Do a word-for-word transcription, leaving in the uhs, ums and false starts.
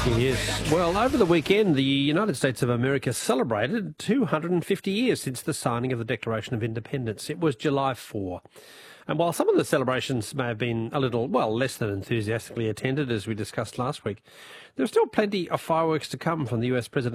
Yes. Well, over the weekend, the United States of America celebrated two hundred fifty years since the signing of the Declaration of Independence. It was July fourth. And while some of the celebrations may have been a little, well, less than enthusiastically attended, as we discussed last week, there's still plenty of fireworks to come from the U S president.